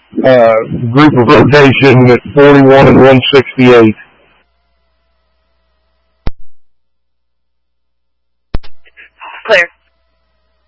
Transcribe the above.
group of rotation at 41 and 168. Clear.